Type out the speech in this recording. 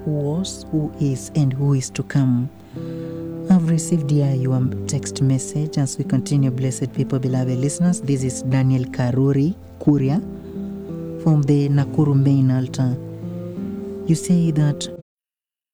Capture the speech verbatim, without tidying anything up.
who was, who is, and who is to come. I've received here your text message as we continue, blessed people, beloved listeners. This is Daniel Karuri Kuria from the Nakuru main altar. You say that